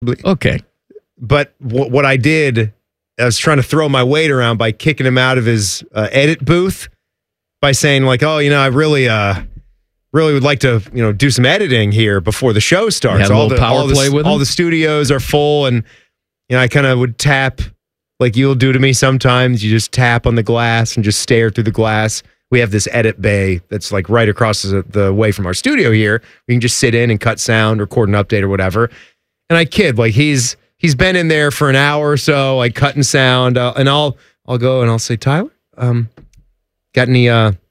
Okay. But what I did, I was trying to throw my weight around by kicking him out of his edit booth by saying like, oh, I really would like to, do some editing here before the show starts. All the studios are full, and I kind of would tap like you'll do to me sometimes. You just tap on the glass and just stare through the glass. We have this edit bay that's like right across the way from our studio here. We can just sit in and cut sound, record an update or whatever. And I kid, like he's been in there for an hour or so, like cutting sound, and I'll go and I'll say, Tyler, got any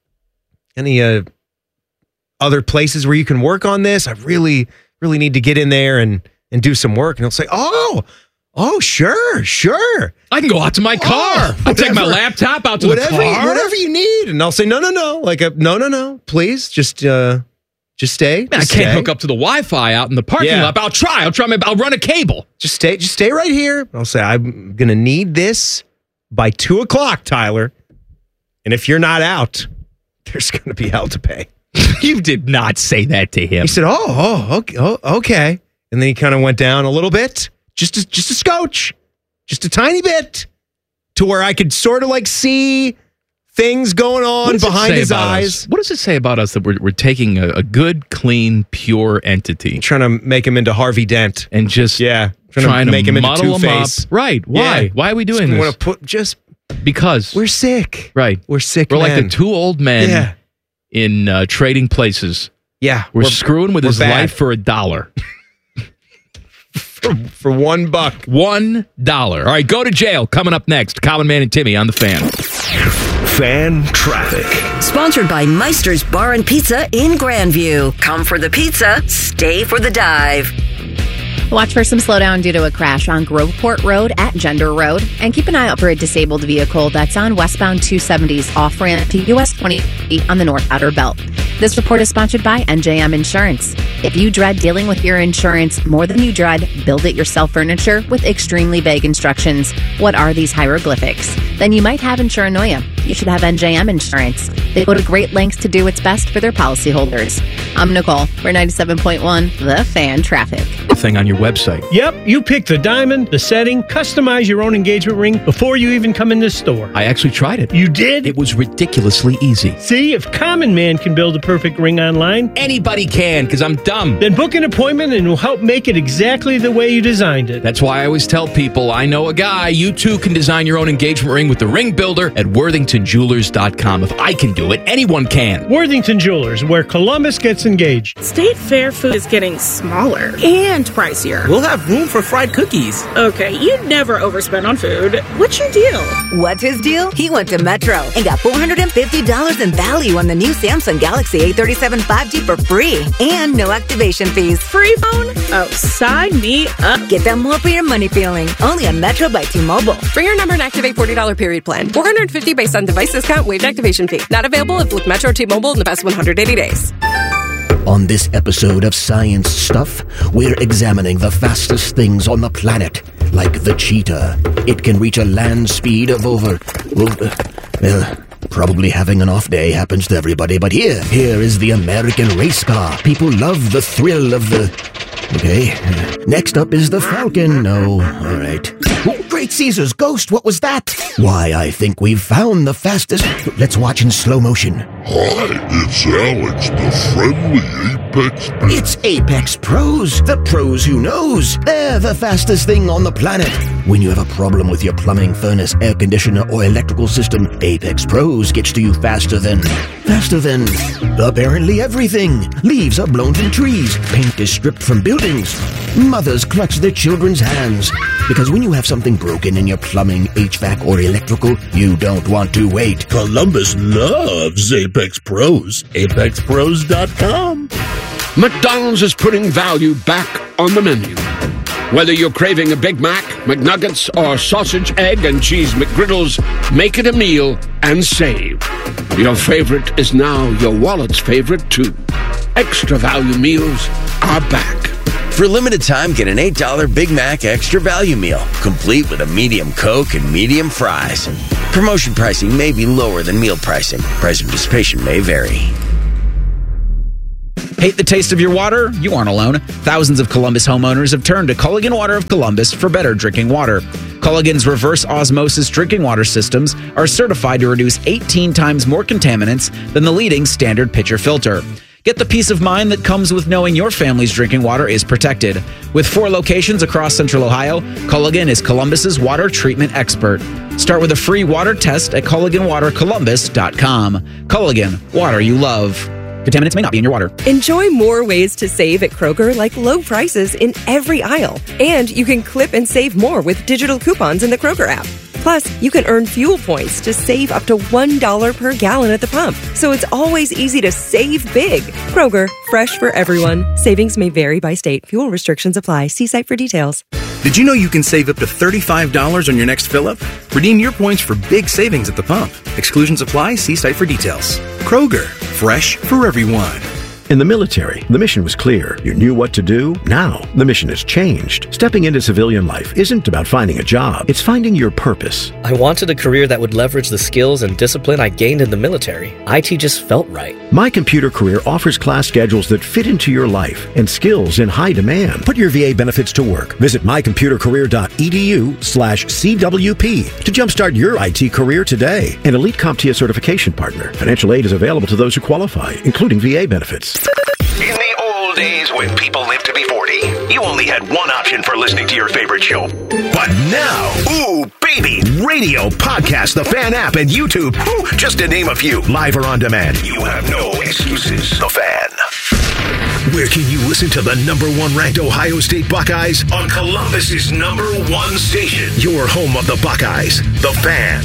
other places where you can work on this? I really need to get in there and do some work. And he'll say, oh, sure. I can go out to my car. I'll take my laptop out to the car. Whatever you need. And I'll say, no. Like, no. Please, just stay. I can't hook up to the Wi-Fi out in the parking lot. I'll try. I'll run a cable. Just stay right here. I'll say, I'm going to need this by 2:00, Tyler. And if you're not out, there's going to be hell to pay. You did not say that to him. He said, okay. And then he kind of went down a little bit, just a scotch, just a tiny bit, to where I could sort of like see things going on behind his eyes. What does it say about us that we're taking a good, clean, pure entity, trying to make him into Harvey Dent, and just trying to make him into Two-Face? Right? Why? Yeah. Why are we doing this? Want to put because we're sick. Right? We're sick. We're like the two old men in Trading Places. Yeah, we're screwing with his life for $1. For $1. $1. All right, go to jail. Coming up next, Common Man and Timmy on the Fan. Fan Traffic. Sponsored by Meister's Bar and Pizza in Grandview. Come for the pizza, stay for the dive. Watch for some slowdown due to a crash on Groveport Road at Gender Road. And keep an eye out for a disabled vehicle that's on westbound 270's off-ramp to US 20 on the North Outer Belt. This report is sponsored by NJM Insurance. If you dread dealing with your insurance more than you dread, build it yourself furniture with extremely vague instructions. What are these hieroglyphics? Then you might have insuranoia. You should have NJM Insurance. They go to great lengths to do what's best for their policyholders. I'm Nicole. We're 97.1 The Fan Traffic. Thing on your website. Yep, you pick the diamond, the setting, customize your own engagement ring before you even come in the store. I actually tried it. You did? It was ridiculously easy. See, if Common Man can build a perfect ring online, anybody can, because I'm dumb. Then book an appointment and we'll help make it exactly the way you designed it. That's why I always tell people, I know a guy. You too can design your own engagement ring with the Ring Builder at WorthingtonJewelers.com. If I can do it, anyone can. Worthington Jewelers, where Columbus gets engaged. State Fair food is getting smaller and pricier. We'll have room for fried cookies. Okay, you'd never overspend on food. What's your deal? What's his deal? He went to Metro and got $450 in value on the new Samsung Galaxy A37 5G for free. And no activation fees. Free phone? Oh, sign me up. Get that more for your money feeling. Only on Metro by T-Mobile. Bring your number and activate $40 period plan. $450 based on device discount, waived activation fee. Not available if with Metro T-Mobile in the past 180 days. On this episode of Science Stuff, we're examining the fastest things on the planet, like the cheetah. It can reach a land speed of probably having an off day happens to everybody, but here is the American race car. People love the thrill of the... Okay. Next up is the Falcon. No, all right. Oh, Great Caesar's ghost, what was that? Why, I think we've found the fastest... Let's watch in slow motion. Hi, it's Alex, the friendly Apex... It's Apex Pros, the pros who knows. They're the fastest thing on the planet. When you have a problem with your plumbing, furnace, air conditioner, or electrical system, Apex Pros gets to you faster than apparently everything. Leaves are blown from trees. Paint is stripped from buildings. Mothers clutch their children's hands. Because when you have something broken in your plumbing, HVAC, or electrical, you don't want to wait. Columbus loves Apex Pros. ApexPros.com. McDonald's is putting value back on the menu. Whether you're craving a Big Mac, McNuggets, or sausage, egg, and cheese McGriddles, make it a meal and save. Your favorite is now your wallet's favorite, too. Extra value meals are back. For a limited time, get an $8 Big Mac Extra Value Meal, complete with a medium Coke and medium fries. Promotion pricing may be lower than meal pricing. Price of participation may vary. Hate the taste of your water? You aren't alone. Thousands of Columbus homeowners have turned to Culligan Water of Columbus for better drinking water. Culligan's reverse osmosis drinking water systems are certified to reduce 18 times more contaminants than the leading standard pitcher filter. Get the peace of mind that comes with knowing your family's drinking water is protected. With 4 locations across Central Ohio, Culligan is Columbus's water treatment expert. Start with a free water test at CulliganWaterColumbus.com. Culligan, water you love. Contaminants may not be in your water. Enjoy more ways to save at Kroger, like low prices in every aisle. And you can clip and save more with digital coupons in the Kroger app. Plus, you can earn fuel points to save up to $1 per gallon at the pump. So it's always easy to save big. Kroger, fresh for everyone. Savings may vary by state. Fuel restrictions apply. See site for details. Did you know you can save up to $35 on your next fill-up? Redeem your points for big savings at the pump. Exclusions apply. See site for details. Kroger, fresh for everyone. In the military, the mission was clear. You knew what to do. Now, the mission has changed. Stepping into civilian life isn't about finding a job. It's finding your purpose. I wanted a career that would leverage the skills and discipline I gained in the military. IT just felt right. My Computer Career offers class schedules that fit into your life and skills in high demand. Put your VA benefits to work. Visit mycomputercareer.edu/CWP to jumpstart your IT career today. An elite CompTIA certification partner. Financial aid is available to those who qualify, including VA benefits. In the old days when people lived to be 40, you only had one option for listening to your favorite show. But now, ooh, baby, radio, podcast, the Fan app, and YouTube, ooh, just to name a few, live or on demand. You have no excuses. The Fan. Where can you listen to the #1 ranked Ohio State Buckeyes? On Columbus's #1 station. Your home of the Buckeyes, The Fan.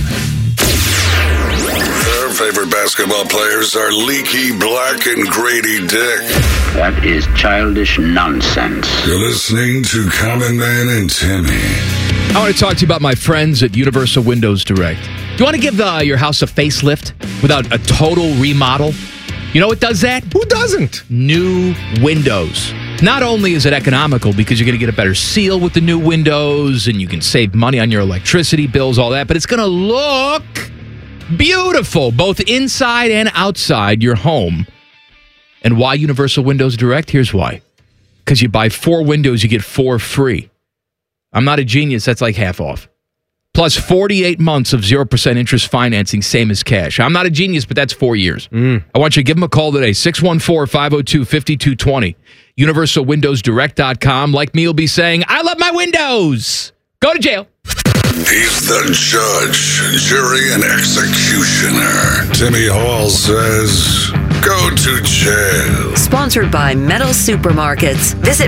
Their favorite basketball players are Leaky Black and Grady Dick. That is childish nonsense. You're listening to Common Man and Timmy. I want to talk to you about my friends at Universal Windows Direct. Do you want to give your house a facelift without a total remodel? You know what does that? Who doesn't? New windows. Not only is it economical because you're going to get a better seal with the new windows and you can save money on your electricity bills, all that, but it's going to look beautiful, both inside and outside your home. And why Universal Windows Direct? Here's why. Because you buy 4 windows, you get 4 free. I'm not a genius. That's like half off. Plus 48 months of 0% interest financing, same as cash. I'm not a genius, but that's 4 years. I want you to give them a call today, 614-502-5220. UniversalWindowsDirect.com. Like me, you'll be saying, I love my windows. Go to jail. He's the judge, jury, and executioner. Timmy Hall says, go to jail. Sponsored by Metal Supermarkets. Visit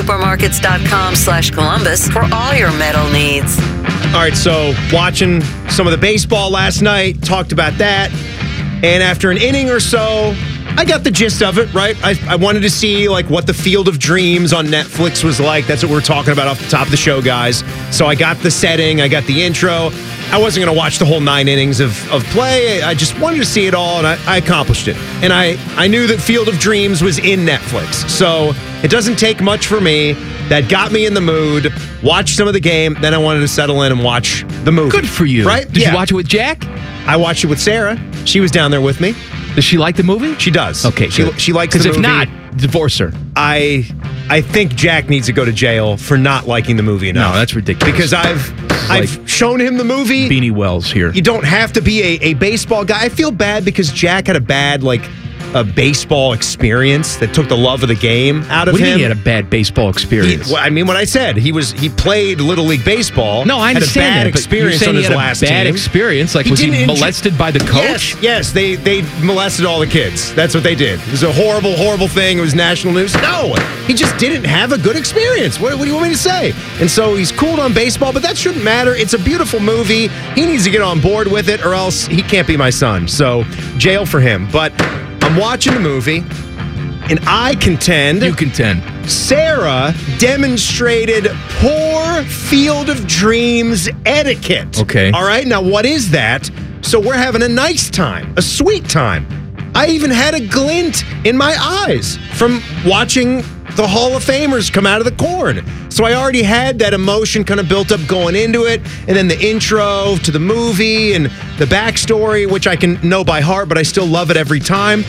metalsupermarkets.com/Columbus for all your metal needs. All right, so watching some of the baseball last night, talked about that. And after an inning or so, I got the gist of it, right? I wanted to see like what the Field of Dreams on Netflix was like. That's what we're talking about off the top of the show, guys. So I got the setting, I got the intro. I wasn't going to watch the whole 9 innings of play. I just wanted to see it all, and I accomplished it. And I knew that Field of Dreams was in Netflix. So it doesn't take much for me. That got me in the mood. Watched some of the game. Then I wanted to settle in and watch the movie. Good for you. Right? Did you watch it with Jack? I watched it with Sarah. She was down there with me. Does she like the movie? She does. Okay, she likes the movie. Because if not, divorce her. I think Jack needs to go to jail for not liking the movie enough. No, that's ridiculous. Because I've shown him the movie. Beanie Wells here. You don't have to be a baseball guy. I feel bad because Jack had a bad a baseball experience that took the love of the game out of him. What do you mean he had a bad baseball experience? I mean, what I said, he played Little League Baseball. No, I understand had a bad that, experience but on his last team. Bad experience? Like, was he molested by the coach? Yes, they molested all the kids. That's what they did. It was a horrible, horrible thing. It was national news. No, he just didn't have a good experience. What do you want me to say? And so he's cooled on baseball, but that shouldn't matter. It's a beautiful movie. He needs to get on board with it, or else he can't be my son. So jail for him. But I'm watching the movie, and I contend... You contend. Sarah demonstrated poor Field of Dreams etiquette. Okay. All right? Now, what is that? So we're having a nice time, a sweet time. I even had a glint in my eyes from watching the Hall of Famers come out of the corn. So I already had that emotion kind of built up going into it, and then the intro to the movie and the backstory, which I can know by heart, but I still love it every time.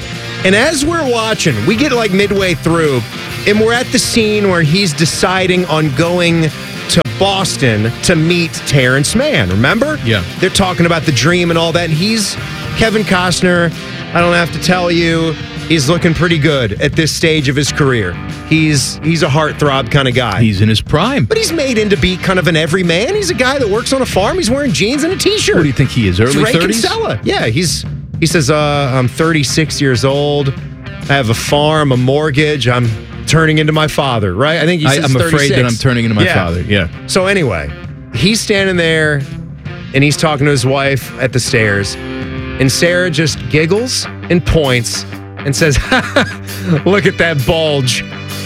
And as we're watching, we get like midway through, and we're at the scene where he's deciding on going to Boston to meet Terrence Mann. Remember? Yeah. They're talking about the dream and all that. And he's Kevin Costner. I don't have to tell you, he's looking pretty good at this stage of his career. He's a heartthrob kind of guy. He's in his prime. But he's made into be kind of an everyman. He's a guy that works on a farm. He's wearing jeans and a t-shirt. What do you think he is? Early Drake 30s? and Sella. Yeah, he says, I'm 36 years old. I have a farm, a mortgage. I'm turning into my father, right? I think he says I'm 36. afraid that I'm turning into my father. Yeah. So anyway, he's standing there and he's talking to his wife at the stairs. And Sarah just giggles and points and says, look at that bulge.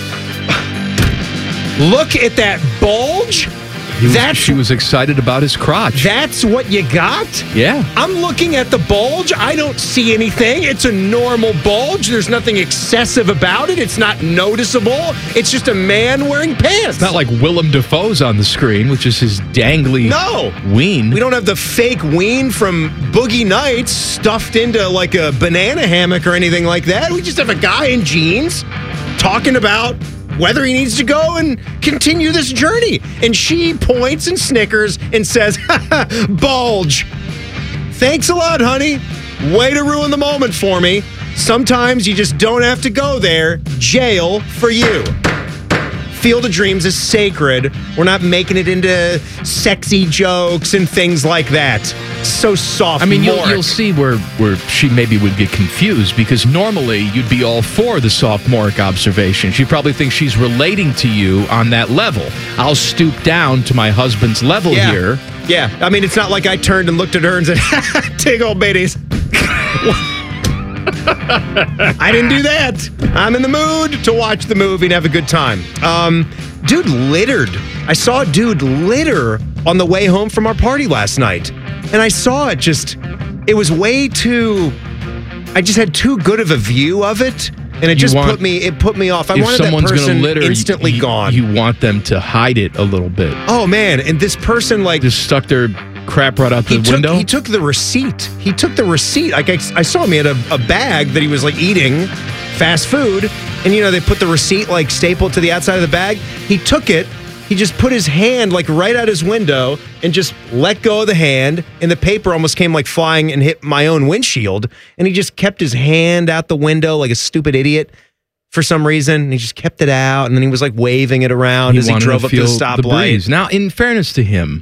Look at that bulge. She was excited about his crotch. That's what you got? Yeah. I'm looking at the bulge. I don't see anything. It's a normal bulge. There's nothing excessive about it. It's not noticeable. It's just a man wearing pants. It's not like Willem Dafoe's on the screen, which is his dangly ween. We don't have the fake ween from Boogie Nights stuffed into like a banana hammock or anything like that. We just have a guy in jeans talking about whether he needs to go and continue this journey. And she points and snickers and says, bulge. Thanks a lot, honey. Way to ruin the moment for me. Sometimes you just don't have to go there. Jail for you. Field of Dreams is sacred. We're not making it into sexy jokes and things like that. So soft. I mean, you'll see where she maybe would get confused, because normally you'd be all for the sophomoric observation. She probably thinks she's relating to you on that level. I'll stoop down to my husband's level here. Yeah. I mean, it's not like I turned and looked at her and said, take old biddies. I didn't do that. I'm in the mood to watch the movie and have a good time. Dude littered. I saw a dude litter on the way home from our party last night. And I saw it it was way too, I just had too good of a view of it. And it just put me off. I wanted that person litter, instantly gone. You want them to hide it a little bit. Oh, man. And this person just stuck their crap right out the window. He took the receipt. Like I saw him. He had a bag that he was like eating fast food. And, they put the receipt like stapled to the outside of the bag. He took it. He just put his hand like right out his window and just let go of the hand. And the paper almost came like flying and hit my own windshield. And he just kept his hand out the window like a stupid idiot for some reason. And he just kept it out. And then he was like waving it around as he drove up to the stoplight. Now, in fairness to him,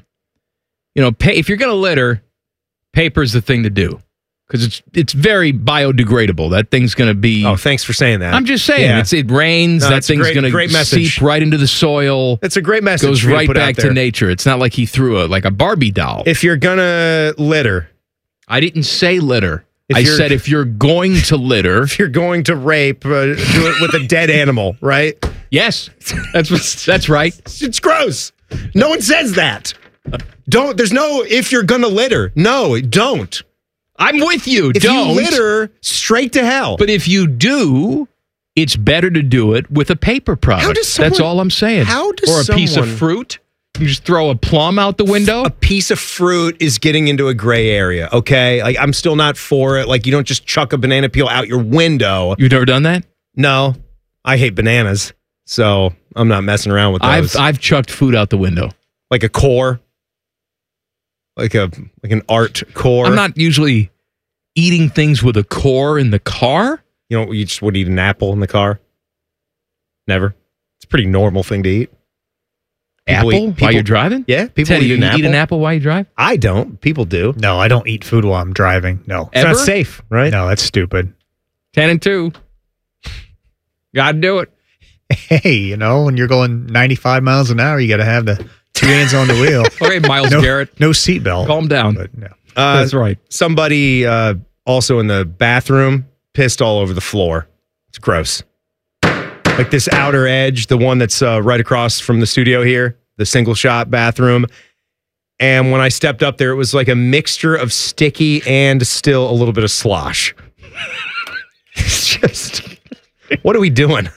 if you're going to litter, paper's the thing to do. Because it's very biodegradable. That thing's going to be... Oh, thanks for saying that. I'm just saying. Yeah. It rains. That thing's going to seep right into the soil. It's a great message. Goes right back to nature. It's not like he threw a Barbie doll. If you're going to litter... I didn't say litter. I said if you're going to litter... If you're going to rape, do it with a dead animal, right? Yes. That's right. It's gross. No one says that. There's no if you're going to litter. No, don't. I'm with you. If you litter, straight to hell. But if you do, it's better to do it with a paper product. That's all I'm saying. Or a piece of fruit. You just throw a plum out the window. A piece of fruit is getting into a gray area, okay? Like, I'm still not for it. Like, you don't just chuck a banana peel out your window. You've never done that? No. I hate bananas, so I'm not messing around with those. I've chucked food out the window. Like a core? Like an art core? I'm not usually eating things with a core in the car. You just would eat an apple in the car? Never. It's a pretty normal thing to eat. Apple while you're driving? Yeah. People Teddy, eat eat an apple while you drive? I don't. People do. No, I don't eat food while I'm driving. No. It's not safe, right? No, that's stupid. 10 and 2. Gotta do it. Hey, when you're going 95 miles an hour, you got to have the two hands on the wheel. Okay, Miles Garrett. No seatbelt. Calm down. But no. That's right. Somebody also in the bathroom pissed all over the floor. It's gross. Like this outer edge, the one that's right across from the studio here, the single shot bathroom. And when I stepped up there, it was like a mixture of sticky and still a little bit of slosh. It's just, what are we doing?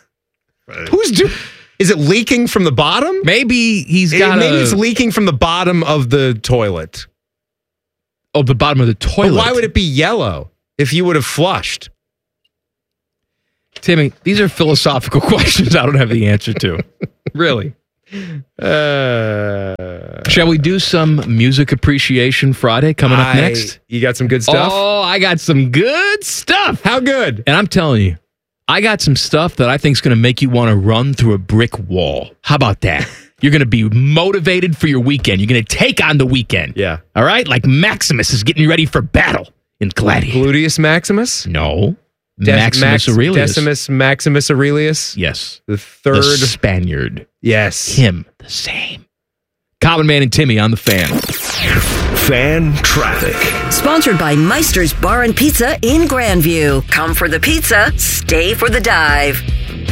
Is it leaking from the bottom? Maybe Maybe it's leaking from the bottom of the toilet. Oh, the bottom of the toilet. But why would it be yellow if you would have flushed? Timmy, these are philosophical questions I don't have the answer to. Really. Shall we do some Music Appreciation Friday coming up next? You got some good stuff? Oh, I got some good stuff. How good? And I'm telling you, I got some stuff that I think is going to make you want to run through a brick wall. How about that? You're going to be motivated for your weekend. You're going to take on the weekend. Yeah. All right? Like Maximus is getting ready for battle in Gladiator. Gluteus Maximus? No. Maximus Aurelius. Decimus Maximus Aurelius? Yes. The third. The Spaniard. Yes. Him. The same. Common Man and Timmy on the Fan. Fan Traffic. Sponsored by Meister's Bar and Pizza in Grandview. Come for the pizza, stay for the dive.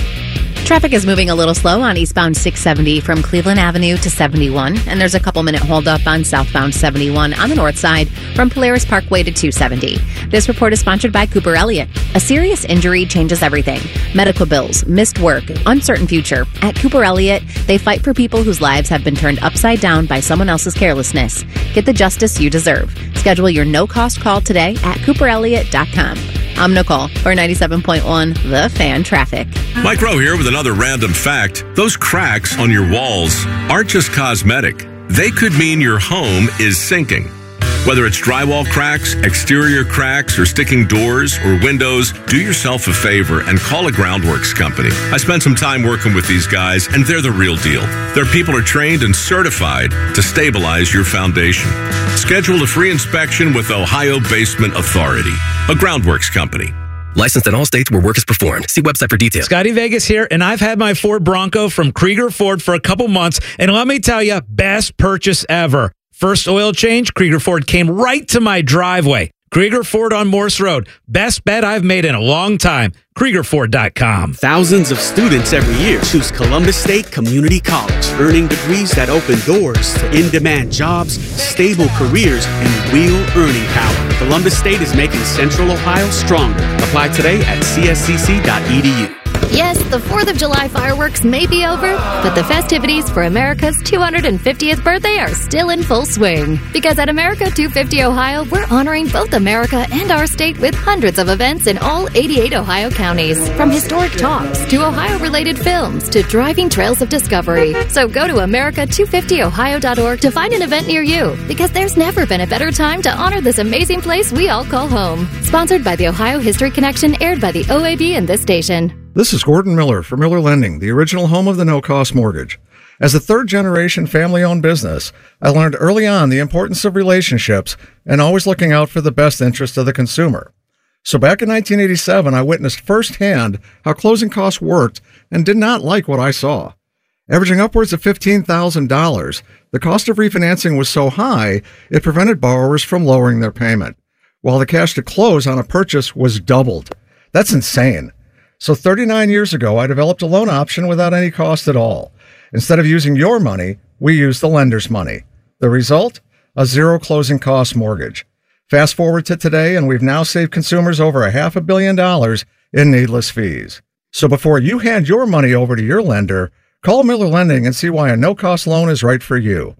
Traffic is moving a little slow on eastbound 670 from Cleveland Avenue to 71, and there's a couple-minute holdup on southbound 71 on the north side from Polaris Parkway to 270. This report is sponsored by Cooper Elliott. A serious injury changes everything. Medical bills, missed work, uncertain future. At Cooper Elliott, they fight for people whose lives have been turned upside down by someone else's carelessness. Get the justice you deserve. Schedule your no-cost call today at CooperElliott.com. I'm Nicole for 97.1 The Fan Traffic. Mike Rowe here with another random fact. Those cracks on your walls aren't just cosmetic. They could mean your home is sinking. Whether it's drywall cracks, exterior cracks, or sticking doors or windows, do yourself a favor and call a Groundworks company. I spent some time working with these guys, and they're the real deal. Their people are trained and certified to stabilize your foundation. Schedule a free inspection with Ohio Basement Authority, a Groundworks company. Licensed in all states where work is performed. See website for details. Scotty Vegas here, and I've had my Ford Bronco from Krieger Ford for a couple months, and let me tell you, best purchase ever. First oil change, Krieger Ford came right to my driveway. Krieger Ford on Morse Road. Best bet I've made in a long time. KriegerFord.com. Thousands of students every year choose Columbus State Community College, earning degrees that open doors to in-demand jobs, stable careers, and real earning power. Columbus State is making Central Ohio stronger. Apply today at cscc.edu. Yes, the 4th of July fireworks may be over, but the festivities for America's 250th birthday are still in full swing. Because at America 250 Ohio, we're honoring both America and our state with hundreds of events in all 88 Ohio counties. From historic talks to Ohio-related films to driving trails of discovery. So go to America250Ohio.org to find an event near you, because there's never been a better time to honor this amazing place we all call home. Sponsored by the Ohio History Connection, aired by the OAB and this station. This is Gordon Miller for Miller Lending, the original home of the no-cost mortgage. As a third-generation family-owned business, I learned early on the importance of relationships and always looking out for the best interest of the consumer. So back in 1987, I witnessed firsthand how closing costs worked and did not like what I saw. Averaging upwards of $15,000, the cost of refinancing was so high, it prevented borrowers from lowering their payment, while the cash to close on a purchase was doubled. That's insane. So 39 years ago, I developed a loan option without any cost at all. Instead of using your money, we used the lender's money. The result? A zero closing cost mortgage. Fast forward to today, and we've now saved consumers over $500 million in needless fees. So before you hand your money over to your lender, call Miller Lending and see why a no-cost loan is right for you.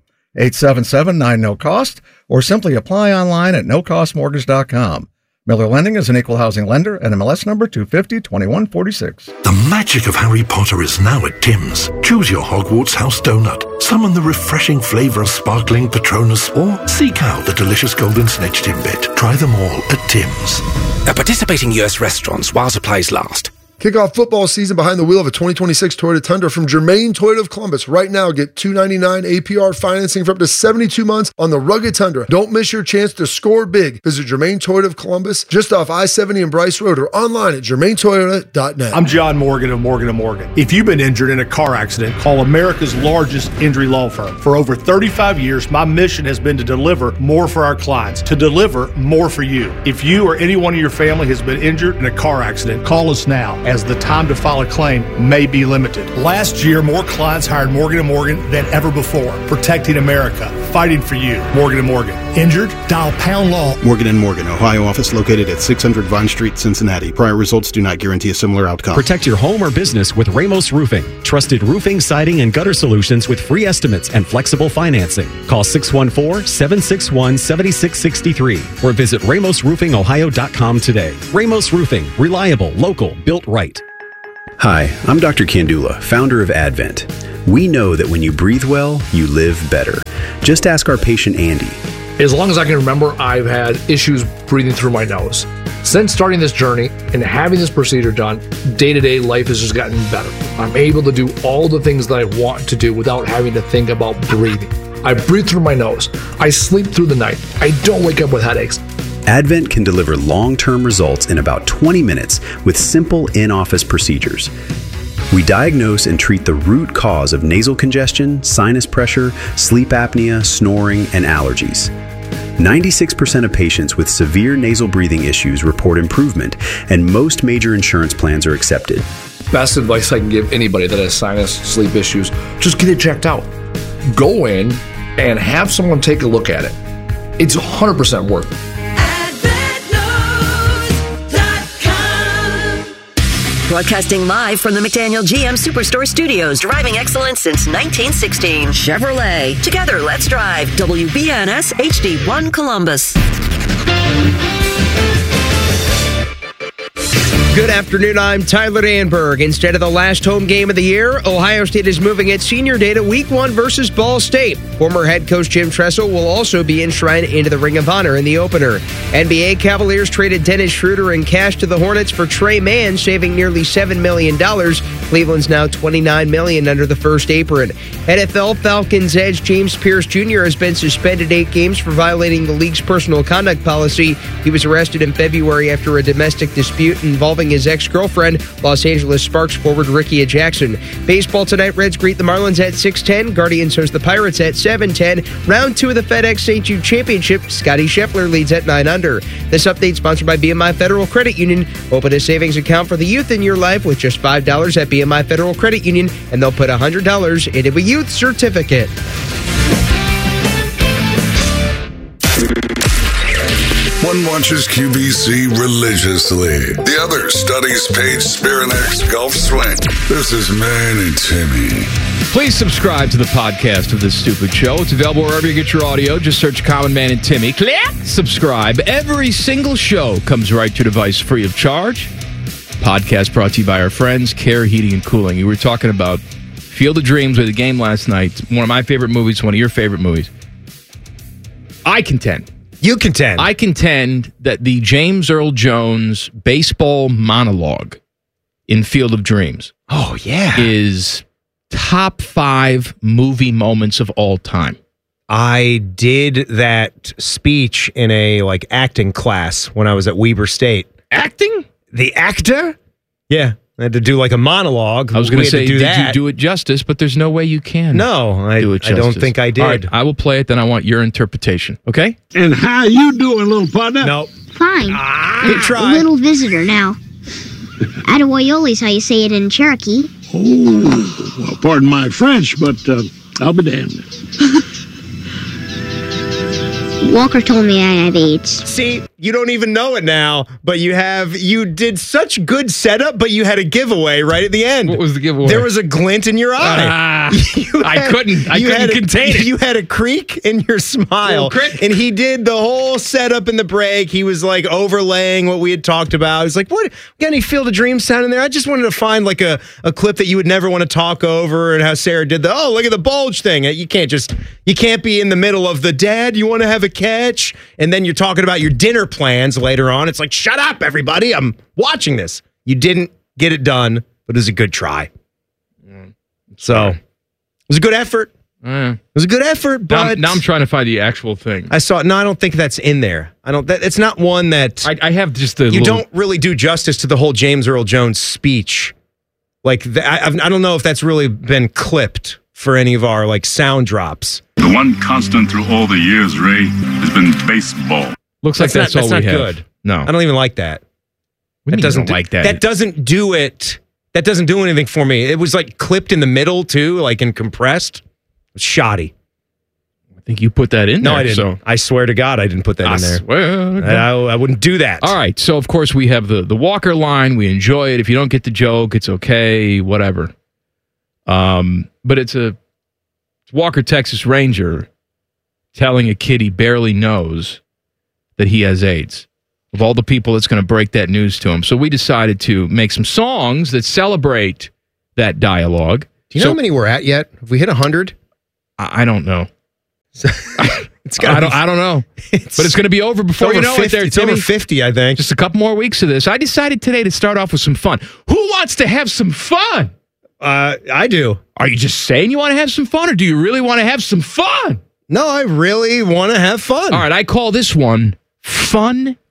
877-9-NO-COST, or simply apply online at nocostmortgage.com. Miller Lending is an equal housing lender and MLS number 250-2146. The magic of Harry Potter is now at Tim's. Choose your Hogwarts house donut, summon the refreshing flavor of sparkling Patronus, or seek out the delicious golden snitch Timbit. Try them all at Tim's. At participating US restaurants while supplies last. Kick off football season behind the wheel of a 2026 Toyota Tundra from Germain Toyota of Columbus. Right now, get $299 APR financing for up to 72 months on the rugged Tundra. Don't miss your chance to score big. Visit Germain Toyota of Columbus, just off I-70 and Bryce Road, or online at germaintoyota.net. I'm John Morgan of Morgan & Morgan. If you've been injured in a car accident, call America's largest injury law firm. For over 35 years, my mission has been to deliver more for our clients, to deliver more for you. If you or anyone in your family has been injured in a car accident, call us now, as the time to file a claim may be limited. Last year, more clients hired Morgan & Morgan than ever before, protecting America, fighting for you. Morgan & Morgan. Injured? Dial #law. Morgan & Morgan, Ohio office located at 600 Vine Street, Cincinnati. Prior results do not guarantee a similar outcome. Protect your home or business with Ramos Roofing. Trusted roofing, siding, and gutter solutions with free estimates and flexible financing. Call 614-761-7663 or visit RamosRoofingOhio.com today. Ramos Roofing. Reliable, local, built right. Hi, I'm Dr. Kandula, founder of Advent. We know that when you breathe well, you live better. Just ask our patient Andy. As long as I can remember, I've had issues breathing through my nose. Since starting this journey and having this procedure done, day-to-day life has just gotten better. I'm able to do all the things that I want to do without having to think about breathing. I breathe through my nose. I sleep through the night. I don't wake up with headaches. Advent can deliver long-term results in about 20 minutes with simple in-office procedures. We diagnose and treat the root cause of nasal congestion, sinus pressure, sleep apnea, snoring, and allergies. 96% of patients with severe nasal breathing issues report improvement, and most major insurance plans are accepted. Best advice I can give anybody that has sinus, sleep issues, just get it checked out. Go in and have someone take a look at it. It's 100% worth it. Broadcasting live from the McDaniel GM Superstore Studios, driving excellence since 1916. Chevrolet. Together, let's drive. WBNS HD1 Columbus. Good afternoon, I'm Tyler Danberg. Instead of the last home game of the year, Ohio State is moving its senior day to Week 1 versus Ball State. Former head coach Jim Tressel will also be enshrined into the Ring of Honor in the opener. NBA Cavaliers traded Dennis Schroeder in cash to the Hornets for Trey Mann, saving nearly $7 million. Cleveland's now $29 million under the first apron. NFL Falcons edge James Pierce Jr. has been suspended 8 games for violating the league's personal conduct policy. He was arrested in February after a domestic dispute involving his ex-girlfriend, Los Angeles Sparks forward Ricky Jackson. Baseball tonight, Reds greet the Marlins at 6:10. Guardians host the Pirates at 7:10. Round 2 of the FedEx St. Jude Championship, Scotty Scheffler leads at 9 under. This update sponsored by BMI Federal Credit Union. Open a savings account for the youth in your life with just $5 at BMI Federal Credit Union, and they'll put $100 into a youth certificate. One watches QVC religiously. The other studies Paige Spiranax golf swing. This is Man and Timmy. Please subscribe to the podcast of This Stupid Show. It's available wherever you get your audio. Just search Common Man and Timmy. Click subscribe. Every single show comes right to your device free of charge. Podcast brought to you by our friends, Care Heating and Cooling. You were talking about Field of Dreams with the game last night. One of my favorite movies, one of your favorite movies. I contend that the James Earl Jones baseball monologue in Field of Dreams is top 5 movie moments of all time. I did that speech in a acting class when I was at Weber State. Acting? The actor? Yeah. I had to do a monologue. I was going to say, did you do it justice? But there's no way you can. No, I don't think I did. All right, I will play it, then I want your interpretation. Okay? And how you doing, little partner? No. Fine. Try. Little visitor now. Attawoyoli's how you say it in Cherokee. Oh, well, pardon my French, but I'll be damned. Walker told me I have AIDS. See, you don't even know it now, but you did such good setup, but you had a giveaway right at the end. What was the giveaway? There was a glint in your eye. I couldn't contain it. You had a creak in your smile. And he did the whole setup in the break. He was overlaying what we had talked about. He's like, what? Got any Field of Dreams sound in there? I just wanted to find a clip that you would never want to talk over, and how Sarah did look at the bulge thing. You can't be in the middle of the dad, you want to have a catch, and then you're talking about your dinner plans later on. It's shut up, everybody. I'm watching this. You didn't get it done, but it was a good try. So, it was a good effort. It was a good effort, but now I'm trying to find the actual thing. I saw it. No, I don't think that's in there. It's not one that I have just the. You don't really do justice to the whole James Earl Jones speech. I don't know if that's really been clipped for any of our sound drops. The one constant through all the years, Ray, has been baseball. Looks like that's all we have. Good. No, I don't even like that. That doesn't like that. That doesn't do it. That doesn't do anything for me. It was clipped in the middle too, and compressed. It's shoddy. I think you put that in there. No, I didn't. So. I swear to God, I didn't put that in there. I wouldn't do that. All right. So, of course, we have the Walker line. We enjoy it. If you don't get the joke, it's okay. Whatever. But it's Walker, Texas Ranger, telling a kid he barely knows that he has AIDS. of all the people that's going to break that news to him. So we decided to make some songs that celebrate that dialogue. Do you know how many we're at yet? Have we hit 100? I don't know. It's I don't know. But it's going to be over before you know 50, it there, it's Timmy. over 50, I think. Just a couple more weeks of this. I decided today to start off with some fun. Who wants to have some fun? I do. Are you just saying you want to have some fun, or do you really want to have some fun? No, I really want to have fun. All right, I call this one Fun